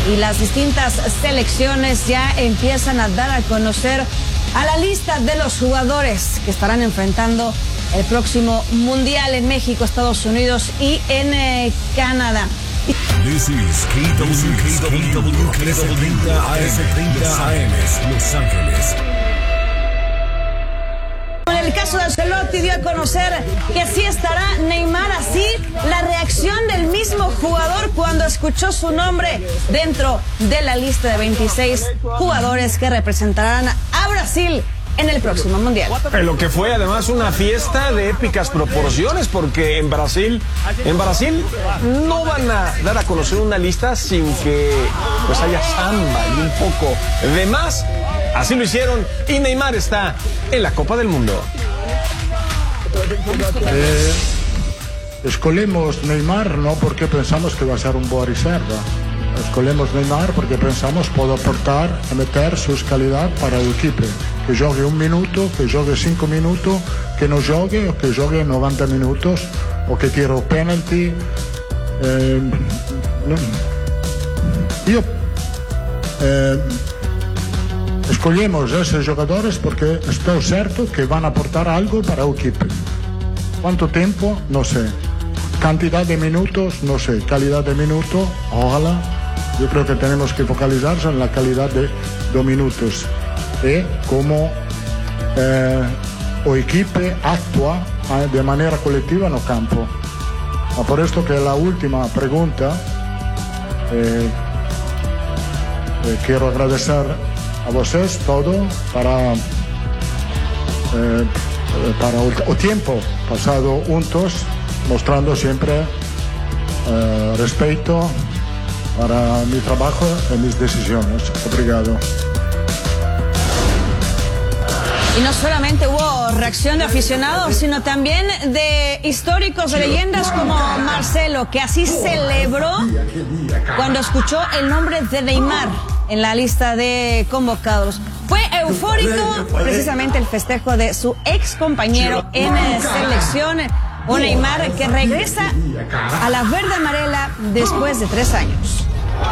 y las distintas selecciones ya empiezan a dar a conocer a la lista de los jugadores que estarán enfrentando el próximo Mundial en México, Estados Unidos y en Canadá. This is KW 1330 AM, Los Ángeles. En el caso de Ancelotti dio a conocer que sí estará Neymar, así la reacción del mismo jugador cuando escuchó su nombre dentro de la lista de 26 jugadores que representarán a Brasil en el próximo Mundial. Lo que fue además una fiesta de épicas proporciones, porque en Brasil no van a dar a conocer una lista sin que pues haya samba y un poco de más. Así lo hicieron y Neymar está en la Copa del Mundo. Escogemos Neymar no porque pensamos que va a ser un buena reserva. Escogemos Neymar porque pensamos puede aportar a meter sus calidades para el equipo. Que juegue un minuto, que juegue 5 minutos, que no juegue o que juegue 90 minutos o que tire penalti. Escogemos esos jugadores porque estoy cierto que van a aportar algo para el equipo. ¿Cuánto tiempo? No sé. Cantidad de minutos? No sé. Calidad de minutos? Ojalá. Yo creo que tenemos que focalizarse en la calidad de los minutos y cómo el equipo actúa de manera colectiva en el campo. Por esto que la última pregunta, quiero agradecer a vosotros todo para el tiempo pasado juntos, mostrando siempre respeto para mi trabajo y mis decisiones. Obrigado. Y no solamente hubo reacción de aficionados, sino también de históricos, de leyendas como Marcelo, que así celebró cuando escuchó el nombre de Neymar en la lista de convocados. Fue eufórico precisamente el festejo de su ex compañero en selección, un Neymar que regresa a la verde amarela después de 3 años.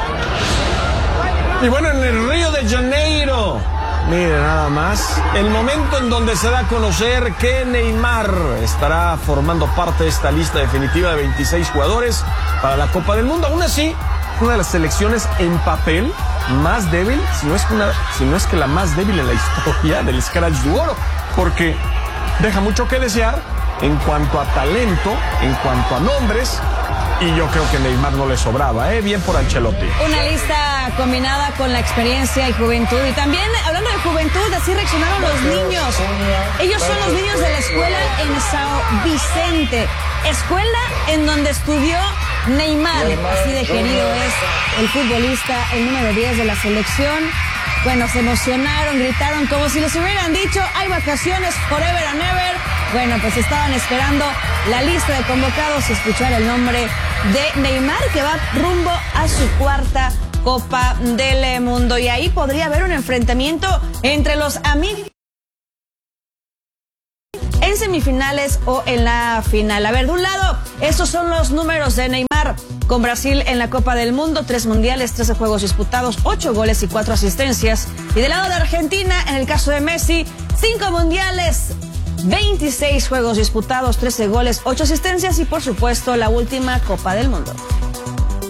Y bueno, en el Río de Janeiro, mire nada más, el momento en donde se da a conocer que Neymar estará formando parte de esta lista definitiva de 26 jugadores para la Copa del Mundo. Aún así, una de las selecciones en papel más débil, si no es que la más débil en la historia del Scratch de Oro, porque deja mucho que desear en cuanto a talento, en cuanto a nombres, y yo creo que Neymar no le sobraba, bien por Ancelotti. Una lista combinada con la experiencia y juventud. Y también, hablando de juventud, así reaccionaron los niños. Ellos son los niños de la escuela en Sao Vicente, escuela en donde estudió Neymar. Así de querido es el futbolista, el número 10 de la selección. Bueno, se emocionaron, gritaron como si les hubieran dicho, hay vacaciones forever and ever. Bueno, pues estaban esperando la lista de convocados y escuchar el nombre de Neymar, que va rumbo a su 4ª Copa del Mundo. Y ahí podría haber un enfrentamiento entre los amigos en semifinales o en la final. A ver, de un lado, estos son los números de Neymar con Brasil en la Copa del Mundo: 3 mundiales, 13 juegos disputados, 8 goles y 4 asistencias. Y del lado de Argentina, en el caso de Messi, 5 mundiales, 26 juegos disputados, 13 goles, 8 asistencias y por supuesto la última Copa del Mundo.